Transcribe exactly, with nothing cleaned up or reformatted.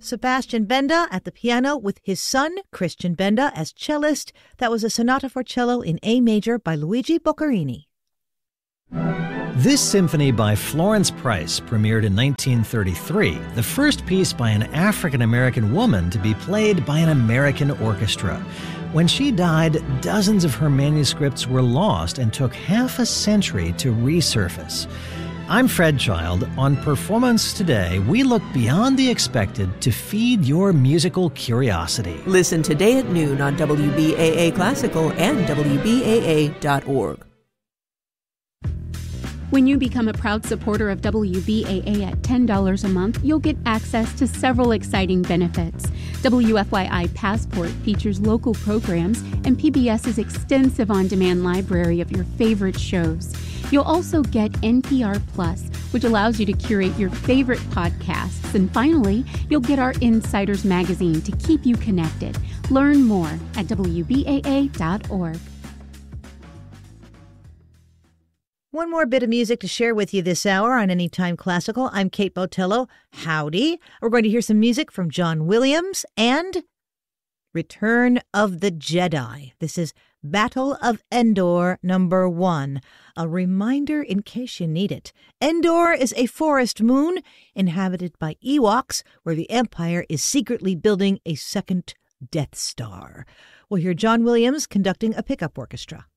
Sebastian Benda at the piano with his son, Christian Benda, as cellist. That was a sonata for cello in A major by Luigi Boccherini. This symphony by Florence Price premiered in nineteen thirty-three, the first piece by an African-American woman to be played by an American orchestra. When she died, dozens of her manuscripts were lost and took half a century to resurface. I'm Fred Child. On Performance Today, we look beyond the expected to feed your musical curiosity. Listen today at noon on W B A A Classical and W B A A dot org. When you become a proud supporter of W B A A at ten dollars a month, you'll get access to several exciting benefits. W F Y I Passport features local programs and PBS's extensive on-demand library of your favorite shows. You'll also get N P R Plus, which allows you to curate your favorite podcasts. And finally, you'll get our Insiders magazine to keep you connected. Learn more at W B A A dot org. One more bit of music to share with you this hour on Anytime Classical. I'm Kate Botello. Howdy. We're going to hear some music from John Williams and Return of the Jedi. This is Battle of Endor number one. A reminder in case you need it. Endor is a forest moon inhabited by Ewoks where the Empire is secretly building a second Death Star. We'll hear John Williams conducting a pickup orchestra.